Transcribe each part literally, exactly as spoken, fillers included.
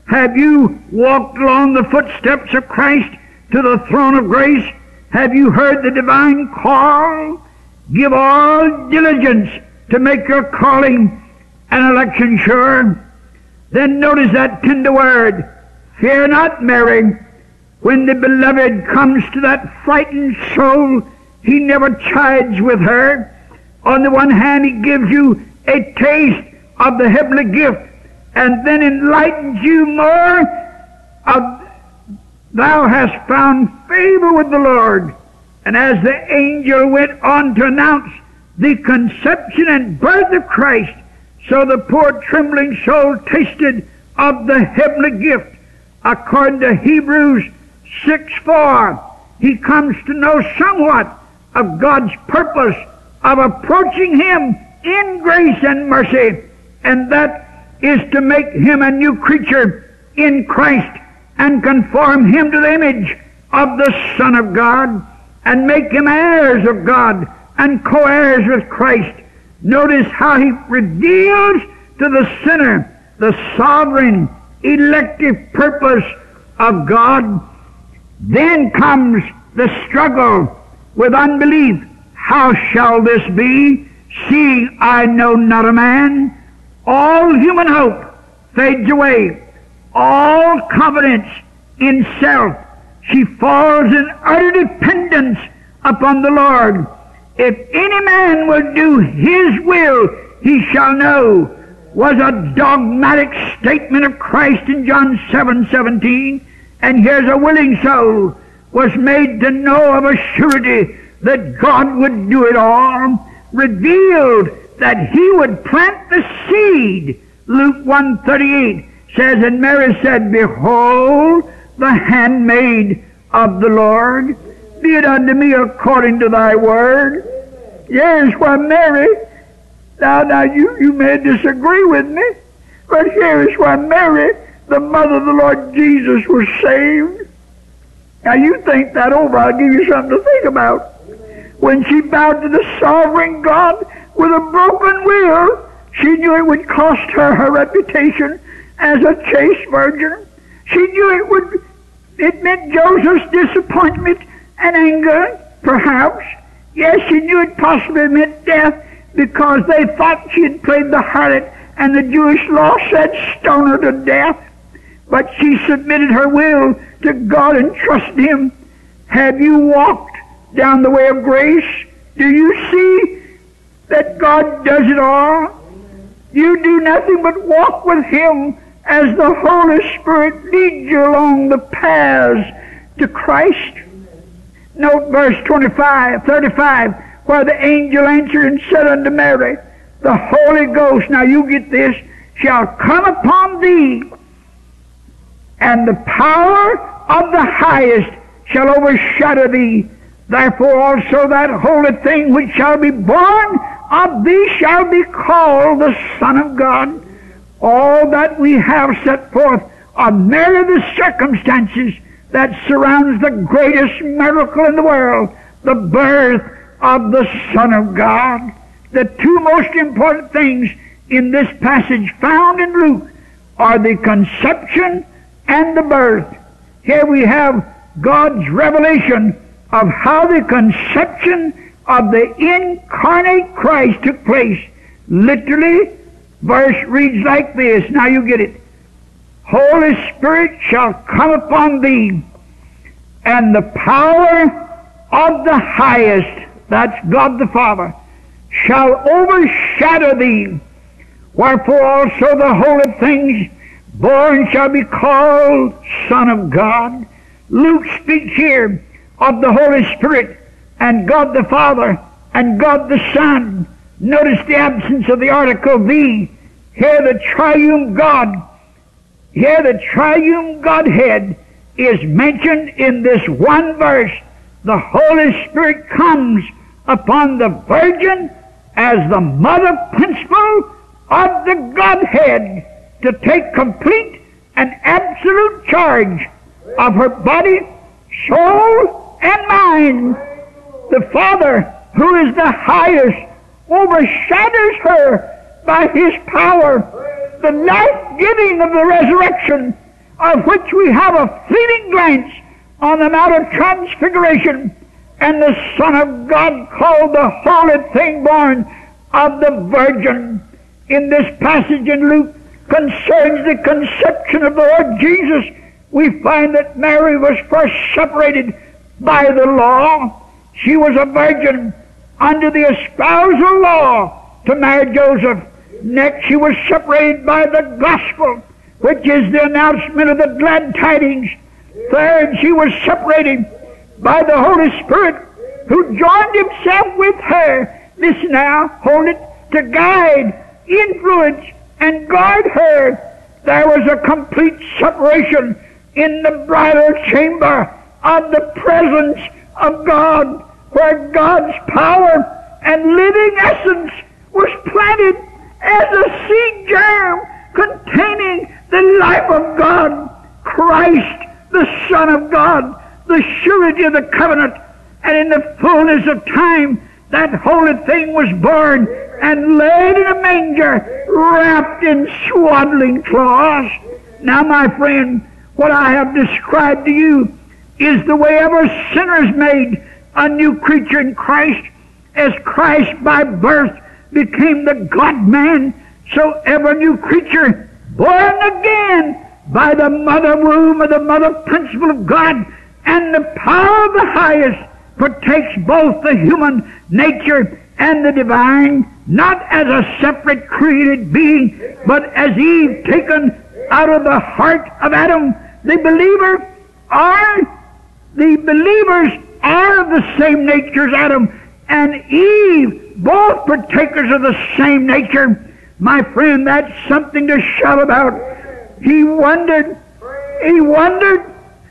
Have you walked along the footsteps of Christ to the throne of grace? Have you heard the divine call? Give all diligence to make your calling and election sure. Then notice that tender word, fear not, Mary. When the beloved comes to that frightened soul, he never chides with her. On the one hand, he gives you a taste of the heavenly gift, and then enlightens you more of, thou hast found favor with the Lord. And as the angel went on to announce the conception and birth of Christ, so the poor trembling soul tasted of the heavenly gift. According to Hebrews six four, he comes to know somewhat of God's purpose of approaching him in grace and mercy, and that is to make him a new creature in Christ and conform him to the image of the Son of God and make him heirs of God and co-heirs with Christ. Notice how he reveals to the sinner the sovereign elective purpose of God. Then comes the struggle with unbelief. How shall this be, seeing I know not a man? All human hope fades away. All confidence in self. She falls in utter dependence upon the Lord. If any man will do his will, he shall know, was a dogmatic statement of Christ in John seven seventeen. And here's a willing soul was made to know of a surety that God would do it all, revealed that he would plant the seed. Luke one thirty-eight says, and Mary said, behold, the handmaid of the Lord, be it unto me according to thy word. Yes, why, Mary, now, now you, you may disagree with me, but here is why Mary, the mother of the Lord Jesus, was saved. Now you think that over, I'll give you something to think about. When she bowed to the sovereign God with a broken will, she knew it would cost her her reputation as a chaste virgin. She knew it would, it meant Joseph's disappointment and anger, perhaps. Yes, she knew it possibly meant death, because they thought she had played the harlot, and the Jewish law said stone her to death. But she submitted her will to God and trusted him. Have you walked down the way of grace? Do you see that God does it all? You do nothing but walk with him as the Holy Spirit leads you along the paths to Christ. Note verse twenty-five, thirty-five, where the angel answered and said unto Mary, the Holy Ghost, now you get this, shall come upon thee, and the power of the highest shall overshadow thee. Therefore also that holy thing which shall be born of thee shall be called the Son of God. All that we have set forth are merely the circumstances that surrounds the greatest miracle in the world, the birth of the Son of God. The two most important things in this passage found in Luke are the conception and the birth. Here we have God's revelation of how the conception of the incarnate Christ took place. Literally, verse reads like this. Now you get it. Holy Spirit shall come upon thee, and the power of the highest, that's God the Father, shall overshadow thee. Wherefore also the holy things born shall be called Son of God. Luke speaks here of the Holy Spirit and God the Father and God the Son. Notice the absence of the article the. Here the triune God, here the triune Godhead is mentioned in this one verse. The Holy Spirit comes upon the Virgin as the mother principle of the Godhead to take complete and absolute charge of her body, soul, and mind. The Father, who is the highest, overshadows her by his power. The life-giving of the resurrection of which we have a fleeting glance on the Mount of Transfiguration, and the Son of God called the holy thing born of the Virgin. In this passage in Luke concerns the conception of the Lord Jesus, we find that Mary was first separated by the law. She was a virgin under the espousal law to marry Joseph. Next, she was separated by the gospel, which is the announcement of the glad tidings. Third, she was separated by the Holy Spirit, who joined himself with her. Listen now, hold it, to guide, influence, and guard her. There was a complete separation in the bridal chamber of the presence of God, where God's power and living essence was planted as a seed germ containing the life of God, Christ, the Son of God, the surety of the covenant. And in the fullness of time, that holy thing was born and laid in a manger, wrapped in swaddling cloths. Now, my friend, what I have described to you is the way ever sinner is made a new creature in Christ. As Christ by birth became the God-man, so every new creature born again by the mother womb of the mother principle of God and the power of the highest partakes both the human nature and the divine, not as a separate created being, but as Eve taken out of the heart of Adam. The believer are, the believers are of the same nature as Adam and Eve, both partakers of the same nature. My friend, that's something to shout about. He wondered, he wondered,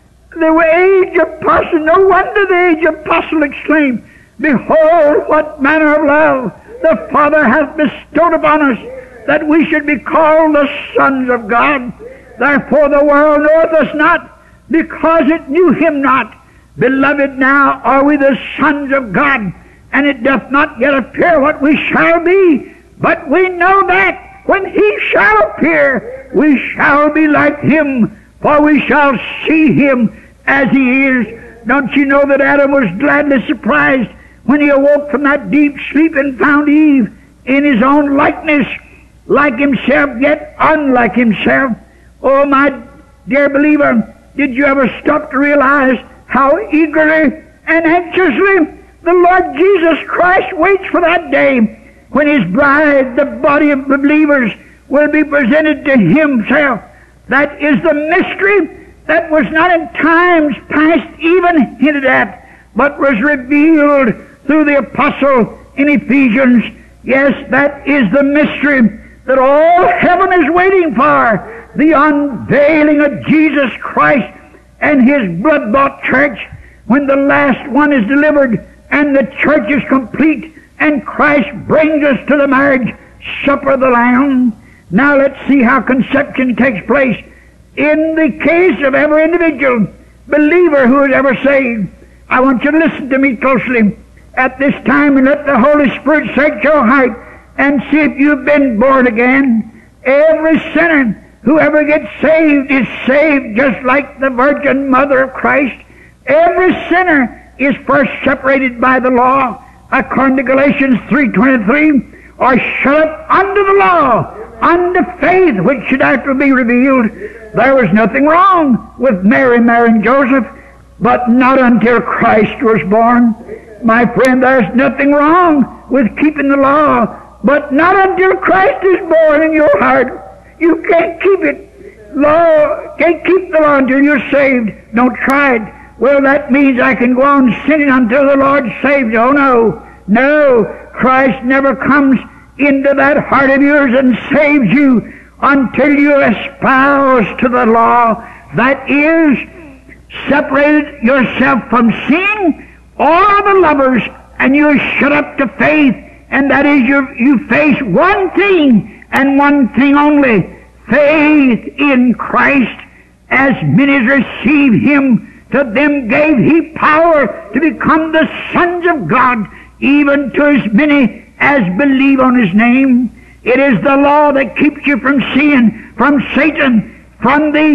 the aged apostle, no wonder the aged apostle exclaimed, "Behold, what manner of love the Father hath bestowed upon us, that we should be called the sons of God. Therefore the world knoweth us not, because it knew him not. Beloved, now are we the sons of God, and it doth not yet appear what we shall be. But we know that when he shall appear, we shall be like him, for we shall see him as he is." Don't you know that Adam was gladly surprised when he awoke from that deep sleep and found Eve in his own likeness, like himself, yet unlike himself? Oh, my dear believer, did you ever stop to realize how eagerly and anxiously the Lord Jesus Christ waits for that day when his bride, the body of believers, will be presented to himself? That is the mystery that was not in times past even hinted at, but was revealed through the apostle in Ephesians. Yes, that is the mystery that all heaven is waiting for, the unveiling of Jesus Christ and his blood-bought church, when the last one is delivered and the church is complete and Christ brings us to the marriage supper of the Lamb. Now let's see how conception takes place in the case of every individual believer who is ever saved. I want you to listen to me closely at this time and let the Holy Spirit search your heart and see if you've been born again. Every sinner who ever gets saved is saved just like the Virgin Mother of Christ. Every sinner is first separated by the law, according to Galatians three twenty-three, or shut up under the law, under faith, which should after be revealed. There was nothing wrong with Mary marrying Joseph, but not until Christ was born. My friend, there's nothing wrong with keeping the law, but not until Christ is born in your heart. You can't keep it. Law, can't keep the law until you're saved. Don't try it. Well, that means I can go on sinning until the Lord saves you. Oh, no. No. Christ never comes into that heart of yours and saves you until you espouse to the law. That is, separate yourself from sin, all the lovers, and you shut up to faith, and that is, you, you face one thing and one thing only, faith in Christ. As many as receive him, to them gave he power to become the sons of God, even to as many as believe on his name. It is the law that keeps you from sin, from Satan, from the